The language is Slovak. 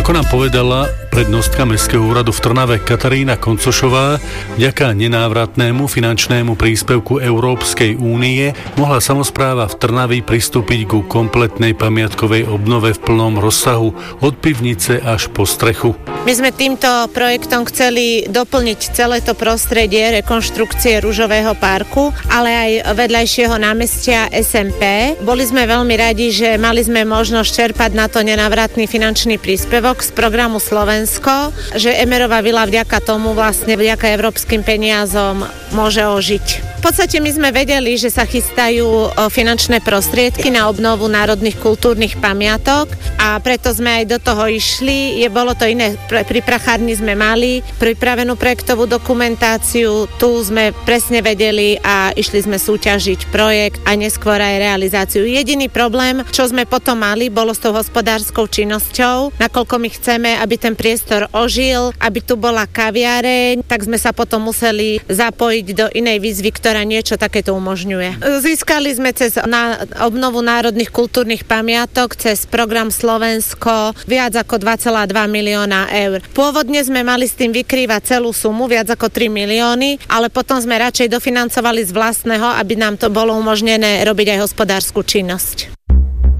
Ako nám povedala prednostka Mestského úradu v Trnave Katarína Koncošová, vďaka nenávratnému finančnému príspevku Európskej únie mohla samospráva v Trnavi pristúpiť ku kompletnej pamiatkovej obnove v plnom rozsahu od pivnice až po strechu. My sme týmto projektom chceli doplniť celé to prostredie rekonštrukcie Ružového parku, ale aj vedľajšieho námestia SMP. Boli sme veľmi radi, že mali sme možnosť čerpať na to nenávratný finančný príspevok z programu Slovensko, že Emmerova vila vďaka tomu vlastne vďaka európskym peniazom môže ožiť. V podstate my sme vedeli, že sa chystajú finančné prostriedky na obnovu národných kultúrnych pamiatok a preto sme aj do toho išli. Bolo to iné, pri prachárni sme mali pripravenú projektovú dokumentáciu, tu sme presne vedeli a išli sme súťažiť projekt a neskôr aj realizáciu. Jediný problém, čo sme potom mali, bolo s tou hospodárskou činnosťou, nakoľko my chceme, aby ten priestor ožil, aby tu bola kaviareň, tak sme sa potom museli zapojiť do inej výzvy, ktorá niečo takéto umožňuje. Získali sme cez obnovu národných kultúrnych pamiatok cez program Slovensko viac ako 2,2 milióna eur. Pôvodne sme mali s tým vykrývať celú sumu, viac ako 3 milióny, ale potom sme radšej dofinancovali z vlastného, aby nám to bolo umožnené robiť aj hospodársku činnosť.